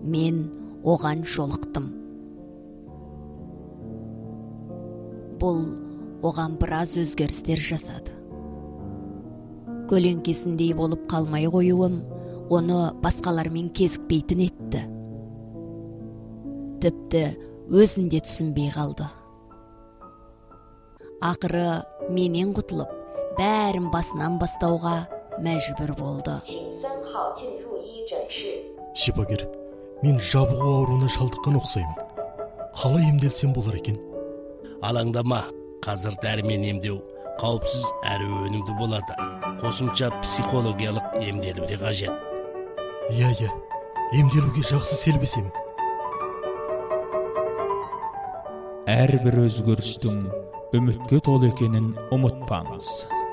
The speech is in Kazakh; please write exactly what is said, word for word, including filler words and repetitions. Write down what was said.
мен оған жолықтым. Бұл оған біраз өзгерістер жасады. Көлеңкесіндей болып қалмай қоюым оны басқалармен кезікпейтін етті. Тіпті өзінде түсінбей қалды. Ақыры менен құтылып, бәрін басынан бастауға мәжбүр болды. Шипагер, мен жабығу ауруына шалдыққан оқсаймын. Қалай емделсем болар екен? Алаңдама, қазір дәрімен емдеу қауіпсіз әрі өнімді болады. Қосымша психологиялық емделу де қажет. Иә, иә, емделуге жақсы селбесем. Әрбір өзгерістің үмітке толы екенін ұмытпаңыз.